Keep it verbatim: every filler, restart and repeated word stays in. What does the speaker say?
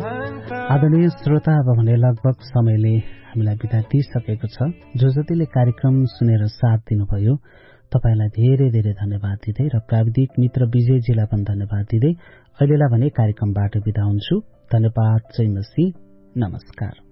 आदरणीय श्रोता, अब भने लगभग समयले हामीलाई बिदा दिइसकेको छ। जो जतिले कार्यक्रम सुनेर साथ दिनुभयो तपाईलाई धेरै धेरै धन्यवाद दिँदै र प्राविधिक मित्र विजयजीलाई पनि धन्यवाद दिँदै अहिलेलाई भने कार्यक्रमबाट बिदा हुन्छु। धन्यवाद। जय मसी। नमस्कार।